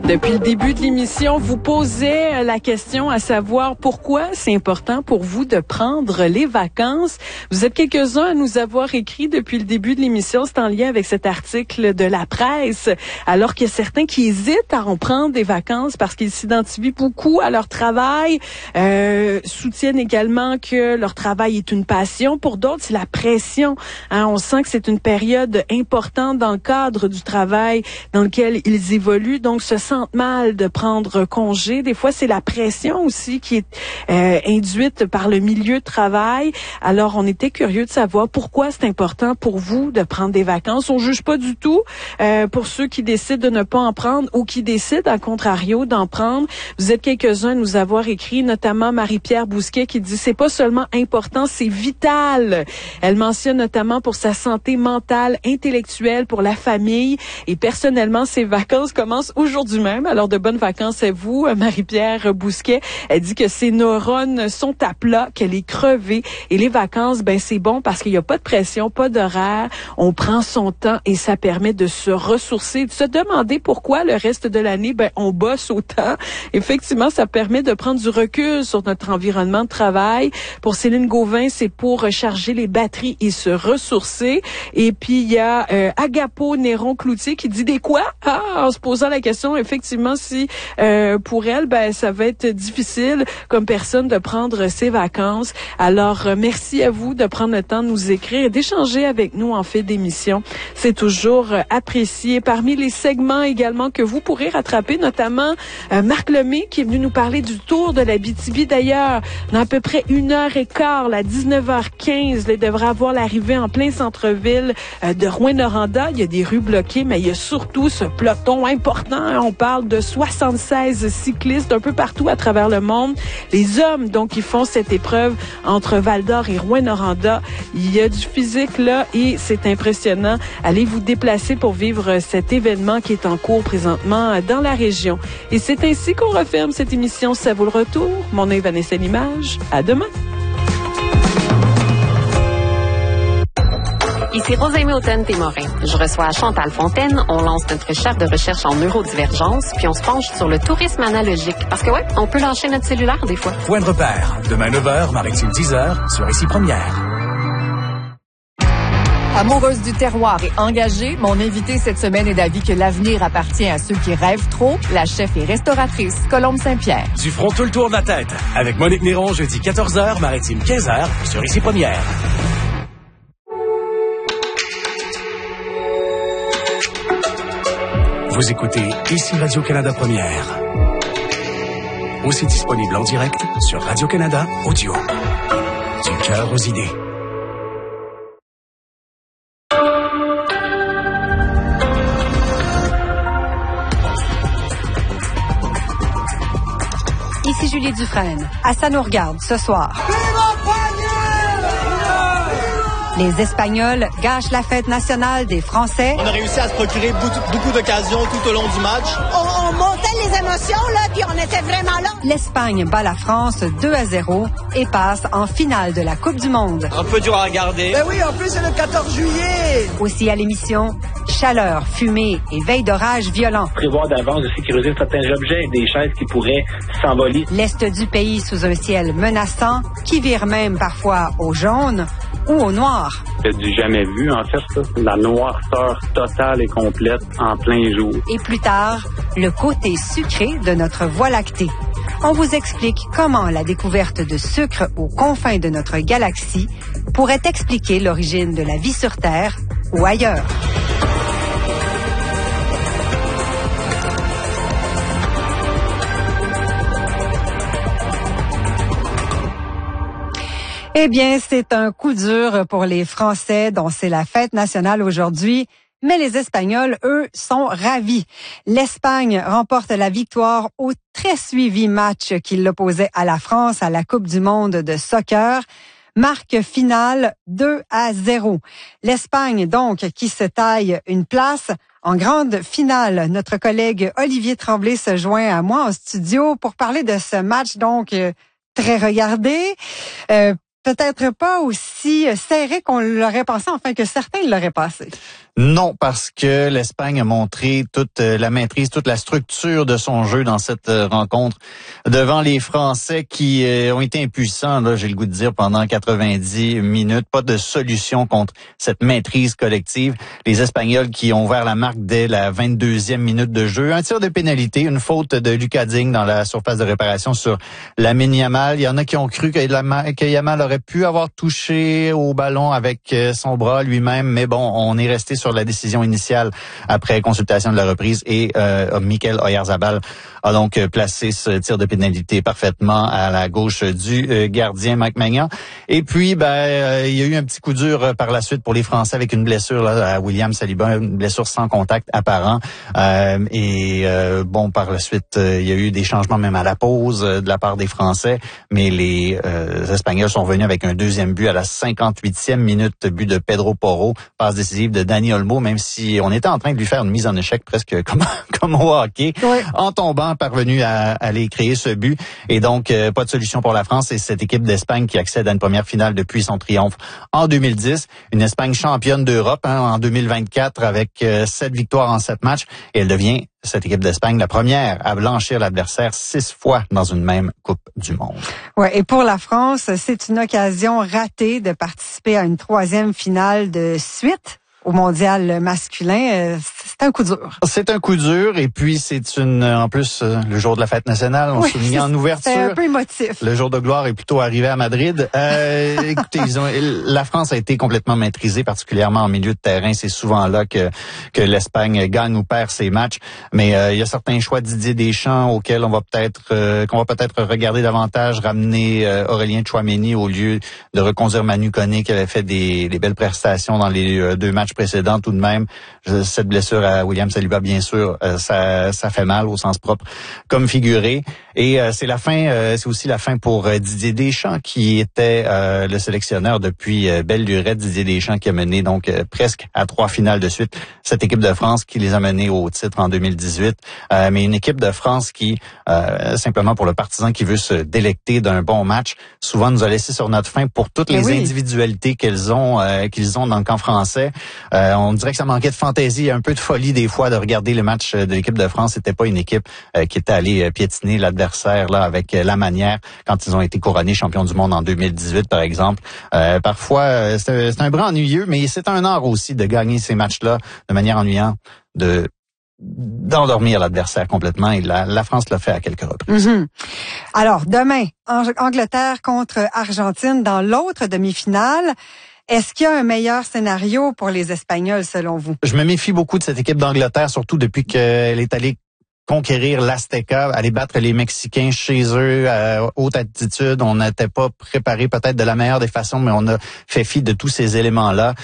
Depuis le début de l'émission, vous posez la question à savoir pourquoi c'est important pour vous de prendre les vacances. Vous êtes quelques-uns à nous avoir écrit depuis le début de l'émission. C'est en lien avec cet article de la presse. Alors qu'il y a certains qui hésitent à en prendre des vacances parce qu'ils s'identifient beaucoup à leur travail, soutiennent également que leur travail est une passion. Pour d'autres, c'est la pression. On sent que c'est une période importante dans le cadre du travail dans lequel ils évoluent. Donc, se sentent mal de prendre congé. Des fois, c'est la pression aussi qui est induite par le milieu de travail. Alors, on était curieux de savoir pourquoi c'est important pour vous de prendre des vacances. On juge pas du tout pour ceux qui décident de ne pas en prendre ou qui décident, à contrario, d'en prendre. Vous êtes quelques-uns à nous avoir écrit, notamment Marie-Pierre Bousquet qui dit « C'est pas seulement important, c'est vital ». Elle mentionne notamment pour sa santé mentale, intellectuelle, pour la famille. Et personnellement, ces vacances commencent aujourd'hui même. Alors, de bonnes vacances à vous, Marie-Pierre Bousquet. Elle dit que ses neurones sont à plat, qu'elle est crevée. Et les vacances, c'est bon parce qu'il n'y a pas de pression, pas d'horaire. On prend son temps et ça permet de se ressourcer, de se demander pourquoi le reste de l'année, on bosse autant. Effectivement, ça permet de prendre du recul sur notre environnement de travail. Pour Céline Gauvin, c'est pour recharger les batteries et se ressourcer. Et puis, il y a Agapo Néron-Cloutier qui dit des quoi? En se posant la question, effectivement, si pour elle, ça va être difficile comme personne de prendre ses vacances. Alors, merci à vous de prendre le temps de nous écrire et d'échanger avec nous en fait d'émission. C'est toujours apprécié. Parmi les segments également que vous pourrez rattraper, notamment Marc Lemay qui est venu nous parler du tour de l'Abitibi. D'ailleurs, dans à peu près 1h15, à 19h15, il devrait avoir l'arrivée en plein centre-ville de Rouyn-Noranda. Il y a des rues bloquées, mais il y a surtout ce peloton important. On parle de 76 cyclistes un peu partout à travers le monde. Les hommes, donc, qui font cette épreuve entre Val-d'Or et Rouyn-Noranda. Il y a du physique là et c'est impressionnant. Allez vous déplacer pour vivre cet événement qui est en cours présentement dans la région. Et c'est ainsi qu'on referme cette émission. Ça vaut le retour. Mon nom est Vanessa Limage. À demain. Ici Rosalie Houghton-Témorin. Je reçois Chantal Fontaine. On lance notre chef de recherche en neurodivergence, puis on se penche sur le tourisme analogique. Parce que on peut lâcher notre cellulaire des fois. Point de repère. Demain 9h, Maritime 10h, sur Ici Première. Amoureuse du terroir et engagée, mon invitée cette semaine est d'avis que l'avenir appartient à ceux qui rêvent trop. La chef et restauratrice Colombe Saint-Pierre. Du front tout le tour de la tête. Avec Monique Néron, jeudi 14h, Maritime 15h, sur Ici Première. Vous écoutez Ici Radio-Canada Première. Aussi disponible en direct sur Radio-Canada Audio. Du cœur aux idées. Ici Julie Dufresne. À ça nous regarde ce soir. Les Espagnols gâchent la fête nationale des Français. On a réussi à se procurer beaucoup d'occasions tout au long du match. On montait les émotions, là, puis on était vraiment là. L'Espagne bat la France 2-0 et passe en finale de la Coupe du Monde. Un peu dur à regarder. Ben oui, en plus, c'est le 14 juillet. Aussi à l'émission, chaleur, fumée et veille d'orage violent. Prévoir d'avance de sécuriser certains objets et des chaises qui pourraient s'envoler. L'Est du pays sous un ciel menaçant, qui vire même parfois au jaune ou au noir. C'est du jamais vu, en fait, ça. La noirceur totale et complète en plein jour. Et plus tard, le côté sucré de notre Voie lactée. On vous explique comment la découverte de sucre aux confins de notre galaxie pourrait expliquer l'origine de la vie sur Terre ou ailleurs. Eh bien, c'est un coup dur pour les Français dont c'est la fête nationale aujourd'hui. Mais les Espagnols, eux, sont ravis. l'Espagne remporte la victoire au très suivi match qui l'opposait à la France à la Coupe du monde de soccer. Marque finale 2-0. L'Espagne, donc, qui se taille une place en grande finale. Notre collègue Olivier Tremblay se joint à moi en studio pour parler de ce match, donc, très regardé. Peut-être pas aussi serré qu'on l'aurait pensé, enfin que certains l'auraient passé. Non, parce que l'Espagne a montré toute la maîtrise, toute la structure de son jeu dans cette rencontre devant les Français qui ont été impuissants, là, j'ai le goût de dire, pendant 90 minutes. Pas de solution contre cette maîtrise collective. Les Espagnols qui ont ouvert la marque dès la 22e minute de jeu. Un tir de pénalité, une faute de Lucas Digne dans la surface de réparation sur Lamine Yamal. Il y en a qui ont cru que Yamal aurait pu avoir touché au ballon avec son bras lui-même, mais bon, on est resté sur la décision initiale après consultation de la reprise et Mikel Oyarzabal a donc placé ce tir de pénalité parfaitement à la gauche du gardien Mike Maignan. Et puis, il y a eu un petit coup dur par la suite pour les Français avec une blessure là, à William Saliba, une blessure sans contact apparent. Par la suite, il y a eu des changements même à la pause de la part des Français, mais les Espagnols sont venus avec un deuxième but à la 58e minute, but de Pedro Porro, passe décisive de Dani Olmo, même si on était en train de lui faire une mise en échec presque comme au hockey, oui. En tombant, parvenu à aller créer ce but. Et donc, pas de solution pour la France. Et cette équipe d'Espagne qui accède à une première finale depuis son triomphe en 2010. Une Espagne championne d'Europe en 2024 avec 7 victoires en 7 matchs. Et elle devient, cette équipe d'Espagne, la première à blanchir l'adversaire 6 fois dans une même Coupe du Monde. Ouais, et pour la France, c'est une occasion ratée de participer à une 3e finale de suite au mondial masculin. C'est un coup dur. C'est un coup dur et puis c'est en plus le jour de la fête nationale, on soulignait en ouverture. C'est un peu émotif. Le jour de gloire est plutôt arrivé à Madrid. Écoutez, la France a été complètement maîtrisée, particulièrement en milieu de terrain. C'est souvent là que l'Espagne gagne ou perd ses matchs. Mais il y a certains choix de Didier Deschamps auxquels qu'on va peut-être regarder davantage, ramener Aurélien Tchouaméni au lieu de reconduire Manu Koné qui avait fait des belles prestations dans les 2 matchs précédents tout de même. Cette blessure à William Saliba, bien sûr, ça fait mal au sens propre comme figuré. Et c'est aussi la fin pour Didier Deschamps qui était le sélectionneur depuis belle lurette. Didier Deschamps qui a mené donc presque à 3 finales de suite cette équipe de France qui les a menés au titre en 2018. Mais une équipe de France qui, simplement pour le partisan qui veut se délecter d'un bon match, souvent nous a laissé sur notre faim pour toutes les individualités qu'ils ont dans le camp français. On dirait que ça manquait de fantaisie, un peu de folie des fois de regarder le match de l'équipe de France. C'était pas une équipe qui était allée piétiner l'adversaire là avec la manière quand ils ont été couronnés champions du monde en 2018 par exemple. Parfois c'est un brin ennuyeux, mais c'est un art aussi de gagner ces matchs-là de manière ennuyante, d'endormir l'adversaire complètement et la France l'a fait à quelques reprises. Mm-hmm. Alors demain, Angleterre contre Argentine dans l'autre demi-finale. Est-ce qu'il y a un meilleur scénario pour les Espagnols, selon vous? Je me méfie beaucoup de cette équipe d'Angleterre, surtout depuis qu'elle est allée conquérir l'Azteca, aller battre les Mexicains chez eux à haute altitude. On n'était pas préparé peut-être de la meilleure des façons, mais on a fait fi de tous ces éléments-là.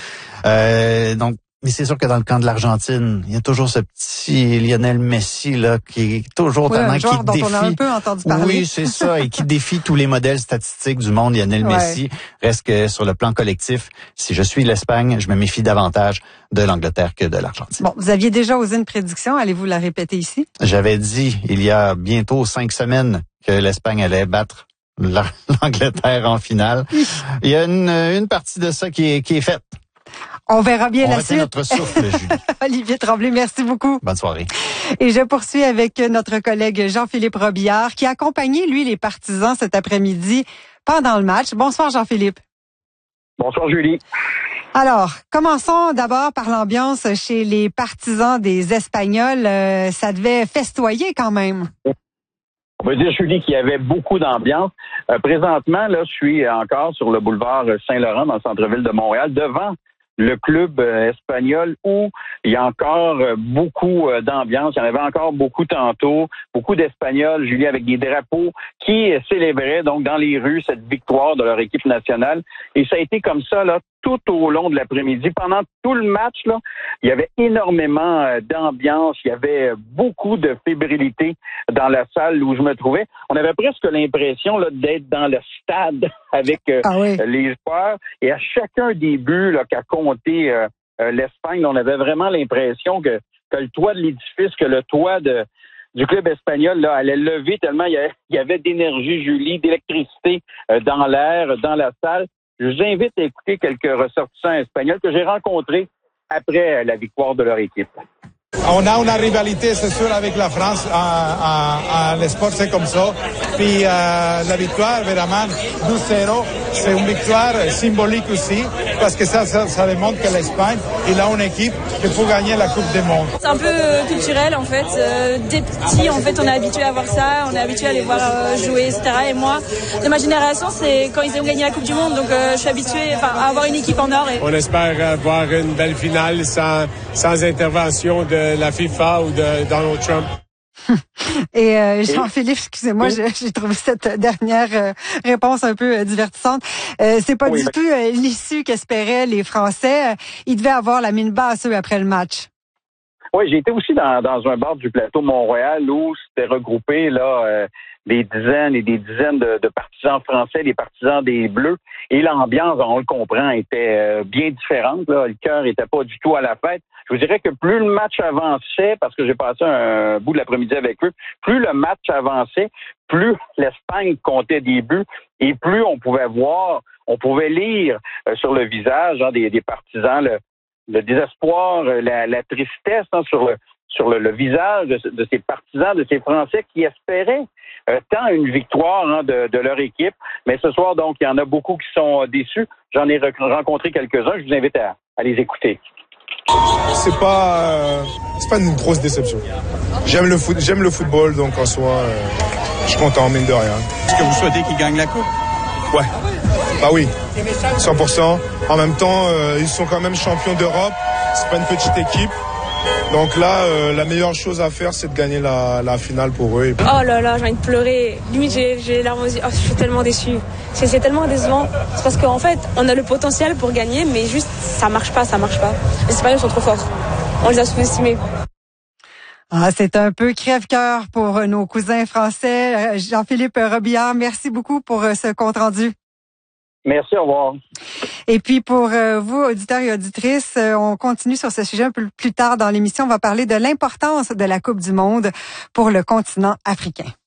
Mais c'est sûr que dans le camp de l'Argentine, il y a toujours ce petit Lionel Messi là qui est toujours tellement qui dont défie. On a un peu entendu parler. Oui, c'est ça, et qui défie tous les modèles statistiques du monde. Lionel Messi reste que sur le plan collectif, si je suis l'Espagne, je me méfie davantage de l'Angleterre que de l'Argentine. Bon, vous aviez déjà osé une prédiction, allez-vous la répéter ici? J'avais dit il y a bientôt 5 semaines que l'Espagne allait battre l'Angleterre en finale. Il y a une partie de ça qui est faite. On verra bien la suite. Notre souffle, Julie. Olivier Tremblay, merci beaucoup. Bonne soirée. Et je poursuis avec notre collègue Jean-Philippe Robillard qui a accompagné, lui, les partisans cet après-midi pendant le match. Bonsoir, Jean-Philippe. Bonsoir, Julie. Alors, commençons d'abord par l'ambiance chez les partisans des Espagnols. Ça devait festoyer quand même. On peut dire, Julie, qu'il y avait beaucoup d'ambiance. Présentement, là, je suis encore sur le boulevard Saint-Laurent, dans le centre-ville de Montréal, devant le club espagnol où il y a encore beaucoup d'ambiance. Il y en avait encore beaucoup tantôt, beaucoup d'Espagnols, Julie, avec des drapeaux qui célébraient donc dans les rues cette victoire de leur équipe nationale. Et ça a été comme ça là tout au long de l'après-midi. Pendant tout le match, là, il y avait énormément d'ambiance, il y avait beaucoup de fébrilité dans la salle où je me trouvais. On avait presque l'impression là, d'être dans le stade avec les joueurs. Et à chacun des buts là, qu'a compté l'Espagne, on avait vraiment l'impression que le toit de l'édifice, que le toit du club espagnol là, allait lever tellement il y avait d'énergie, Julie, d'électricité dans l'air, dans la salle. Je vous invite à écouter quelques ressortissants espagnols que j'ai rencontrés après la victoire de leur équipe. On a une rivalité, c'est sûr, avec la France. Le sport, c'est comme ça. Puis la victoire, vraiment, 12-0, c'est une victoire symbolique aussi, parce que ça démontre que l'Espagne, il a une équipe qui peut gagner la Coupe du Monde. C'est un peu culturel, en fait. Des petits, en fait, on est habitué à voir ça, on est habitué à les voir jouer, etc. Et moi, de ma génération, c'est quand ils ont gagné la Coupe du Monde, donc je suis habituée à avoir une équipe en or. Et... On espère voir une belle finale sans intervention de la FIFA ou de Donald Trump. Et Jean-Philippe, excusez-moi, j'ai trouvé cette dernière réponse un peu divertissante. C'est pas du tout l'issue qu'espéraient les Français. Ils devaient avoir la mine basse, eux, après le match. Oui, j'ai été aussi dans un bar du plateau Mont-Royal où c'était regroupé là des dizaines et des dizaines de partisans français, des partisans des Bleus. Et l'ambiance, on le comprend, était bien différente. Là. Le cœur était pas du tout à la fête. Je vous dirais que plus le match avançait, parce que j'ai passé un bout de l'après-midi avec eux, plus le match avançait, plus l'Espagne comptait des buts et plus on pouvait lire sur le visage des partisans le désespoir, la tristesse sur le visage de ces partisans, de ces Français qui espéraient tant une victoire de leur équipe. Mais ce soir, donc, il y en a beaucoup qui sont déçus. J'en ai rencontré quelques-uns. Je vous invite à les écouter. C'est pas une grosse déception. J'aime le football, donc en soi, je suis content, mine de rien. Est-ce que vous souhaitez qu'ils gagnent la Coupe? Ouais. Bah oui, 100%. En même temps, ils sont quand même champions d'Europe. C'est pas une petite équipe. Donc là, la meilleure chose à faire, c'est de gagner la finale pour eux. Oh là là, j'ai envie de pleurer. Limite, j'ai les larmes aux yeux. Oh, je suis tellement déçue. C'est tellement décevant. C'est parce qu'en fait, on a le potentiel pour gagner, mais juste, ça marche pas. Les Espagnols sont trop forts. On les a sous-estimés. C'est un peu crève-cœur pour nos cousins français. Jean-Philippe Robillard, merci beaucoup pour ce compte-rendu. Merci, au revoir. Et puis pour vous, auditeurs et auditrices, on continue sur ce sujet un peu plus tard dans l'émission. On va parler de l'importance de la Coupe du Monde pour le continent africain.